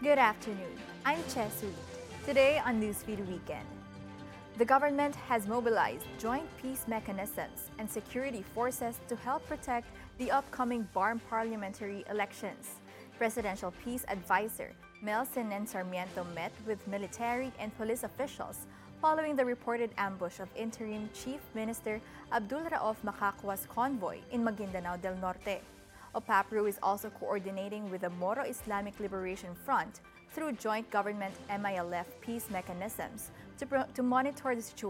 Good afternoon. I'm Chesu. Today on Newsfeed Weekend, the government has mobilized joint peace mechanisms and security forces to help protect the upcoming BARM parliamentary elections. Presidential Peace Advisor Mel Sinen Sarmiento met with military and police officials following the reported ambush of Interim Chief Minister Abdul Rauf Makakwa's convoy in Maguindanao del Norte. OPAPRU is also coordinating with the Moro Islamic Liberation Front through joint government MILF peace mechanisms to monitor the situation